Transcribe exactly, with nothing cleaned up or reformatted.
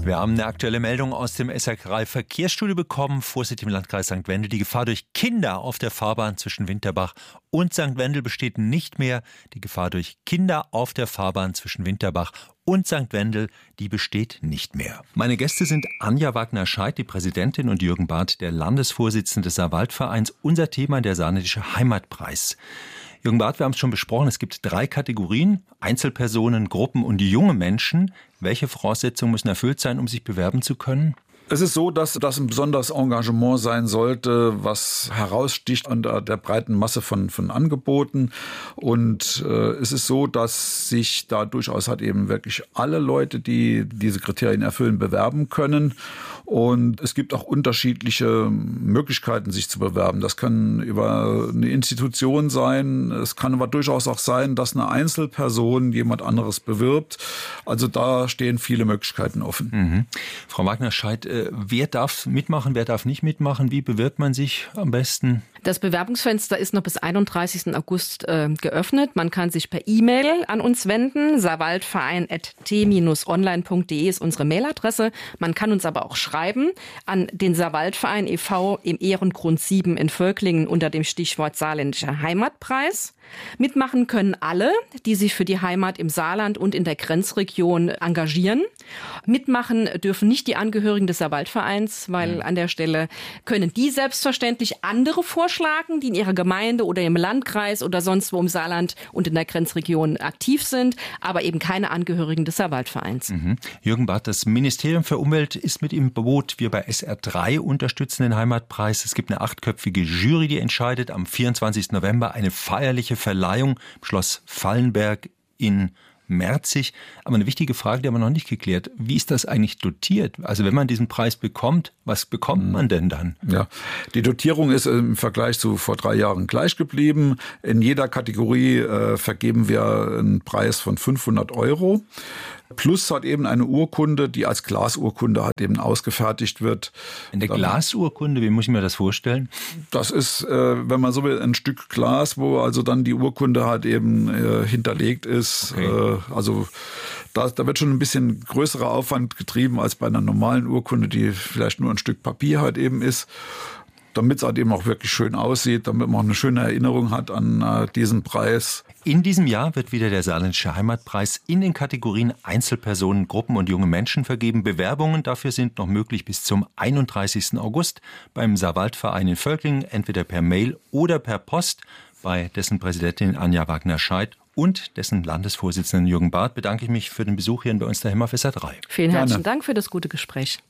Wir haben eine aktuelle Meldung aus dem S R drei Verkehrsstudio bekommen. Vorsicht im Landkreis Sankt Wendel. Die Gefahr durch Kinder auf der Fahrbahn zwischen Winterbach und Sankt Wendel besteht nicht mehr. Die Gefahr durch Kinder auf der Fahrbahn zwischen Winterbach und Sankt Wendel, die besteht nicht mehr. Meine Gäste sind Anja Wagner-Scheidt, die Präsidentin, und Jürgen Barth, der Landesvorsitzende des Saarwaldvereins. Unser Thema der Saarländische Heimatpreis. Jürgen Barth, wir haben es schon besprochen, es gibt drei Kategorien: Einzelpersonen, Gruppen und junge Menschen. Welche Voraussetzungen müssen erfüllt sein, um sich bewerben zu können? Es ist so, dass das ein besonderes Engagement sein sollte, was heraussticht an der, der breiten Masse von, von Angeboten. Und äh, es ist so, dass sich da durchaus halt eben wirklich alle Leute, die diese Kriterien erfüllen, bewerben können. Und es gibt auch unterschiedliche Möglichkeiten, sich zu bewerben. Das kann über eine Institution sein. Es kann aber durchaus auch sein, dass eine Einzelperson jemand anderes bewirbt. Also da stehen viele Möglichkeiten offen. Mhm. Frau Wagner-Scheidt, wer darf mitmachen, wer darf nicht mitmachen? Wie bewirbt man sich am besten? Das Bewerbungsfenster ist noch bis einunddreißigsten August äh, geöffnet. Man kann sich per E-Mail an uns wenden. saarwaldverein at t bindestrich online punkt de ist unsere Mailadresse. Man kann uns aber auch schreiben an den Saarwaldverein e V im Ehrengrund sieben in Völklingen unter dem Stichwort Saarländischer Heimatpreis. Mitmachen können alle, die sich für die Heimat im Saarland und in der Grenzregion engagieren. Mitmachen dürfen nicht die Angehörigen des Saarwaldvereins, weil an der Stelle können die selbstverständlich andere vorschlagen, die in ihrer Gemeinde oder im Landkreis oder sonst wo im Saarland und in der Grenzregion aktiv sind, aber eben keine Angehörigen des Saarwaldvereins. Mhm. Jürgen Barth, das Ministerium für Umwelt ist mit im Boot. Wir bei S R drei unterstützen den Heimatpreis. Es gibt eine achtköpfige Jury, die entscheidet. Am vierundzwanzigsten November eine feierliche Verleihung im Schloss Fallenberg in Merzig. Aber eine wichtige Frage, die haben wir noch nicht geklärt. Wie ist das eigentlich dotiert? Also wenn man diesen Preis bekommt, was bekommt man denn dann? Ja, die Dotierung ist im Vergleich zu vor drei Jahren gleich geblieben. In jeder Kategorie äh, vergeben wir einen Preis von fünfhundert Euro. Plus hat eben eine Urkunde, die als Glasurkunde halt eben ausgefertigt wird. Eine Glasurkunde, wie muss ich mir das vorstellen? Das ist, äh, wenn man so will, ein Stück Glas, wo also dann die Urkunde halt eben äh, hinterlegt ist. Okay. Äh, also da, da wird schon ein bisschen größerer Aufwand getrieben als bei einer normalen Urkunde, die vielleicht nur ein Stück Papier halt eben ist. Damit es halt eben auch wirklich schön aussieht, damit man auch eine schöne Erinnerung hat an äh, diesen Preis. In diesem Jahr wird wieder der Saarländische Heimatpreis in den Kategorien Einzelpersonen, Gruppen und junge Menschen vergeben. Bewerbungen dafür sind noch möglich bis zum einunddreißigsten August beim Saarwaldverein in Völklingen, entweder per Mail oder per Post. Bei dessen Präsidentin Anja Wagner-Scheidt und dessen Landesvorsitzenden Jürgen Barth bedanke ich mich für den Besuch hier bei uns daheim auf S R drei. Vielen herzlichen Dank für das gute Gespräch.